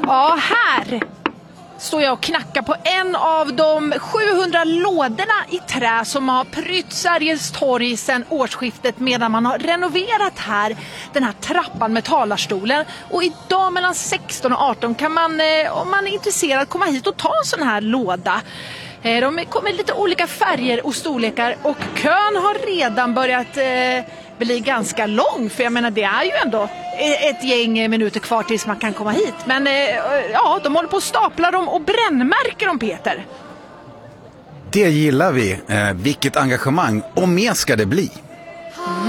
Ja, här står jag och knackar på en av de 700 lådorna i trä som har prytt Sergels torg sedan årsskiftet, medan man har renoverat här den här trappan med talarstolen. Och idag mellan 16 och 18 kan man, om man är intresserad, komma hit och ta en sån här låda. De kommer i lite olika färger och storlekar, och kön har redan börjat bli ganska lång, för jag menar det är ju ändå ett gäng minuter kvar tills man kan komma hit. Men ja, de håller på att stapla dem och brännmärker dem, Peter. Det gillar vi. Vilket engagemang, och mer ska det bli.